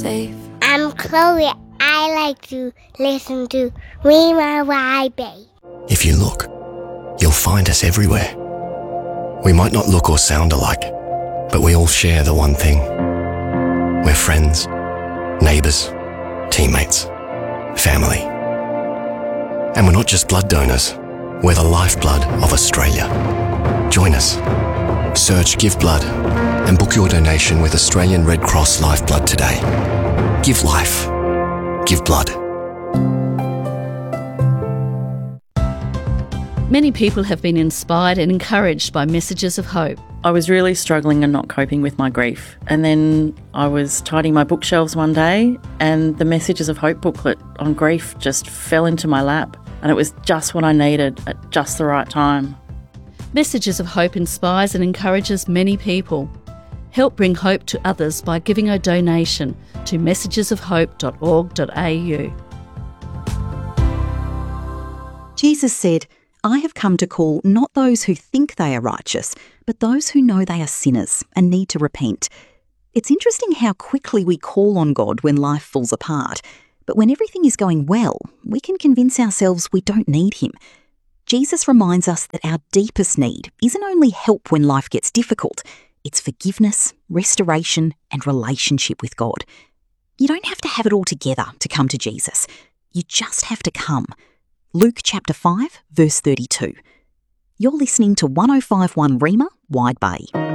safe. I'm Chloe. I like to listen to Rima YB. If you look, you'll find us everywhere. We might not look or sound alike, but we all share the one thing. We're friends, neighbours, teammates, family. And we're not just blood donors, we're the lifeblood of Australia. Join us. Search Give Blood and book your donation with Australian Red Cross Lifeblood today. Give life. Give blood. Many people have been inspired and encouraged by messages of hope. I was really struggling and not coping with my grief. And then I was tidying my bookshelves one day and the Messages of Hope booklet on grief just fell into my lap. And it was just what I needed at just the right time. Messages of Hope inspires and encourages many people. Help bring hope to others by giving a donation to messagesofhope.org.au. Jesus said, "I have come to call not those who think they are righteous, but those who know they are sinners and need to repent." It's interesting how quickly we call on God when life falls apart, but when everything is going well, we can convince ourselves we don't need him. Jesus reminds us that our deepest need isn't only help when life gets difficult, it's forgiveness, restoration, and relationship with God. You don't have to have it all together to come to Jesus. You just have to come. Luke chapter 5, verse 32. You're listening to 105.1 Rima, Wide Bay.